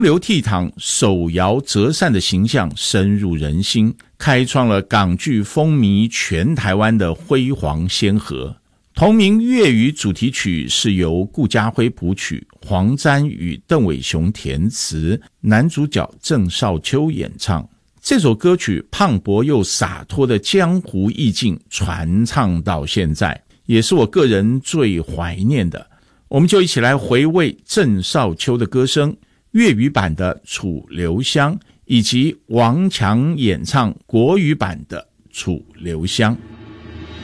流倜傥、手摇折扇的形象深入人心，开创了港剧风靡全台湾的辉煌先河。同名粤语主题曲是由顾嘉辉谱曲，黄沾与邓伟雄填词，男主角郑少秋演唱。这首歌曲磅礴又洒脱的江湖意境传唱到现在，也是我个人最怀念的。我们就一起来回味郑少秋的歌声，粤语版的《楚留香》，以及王强演唱国语版的《楚留香》。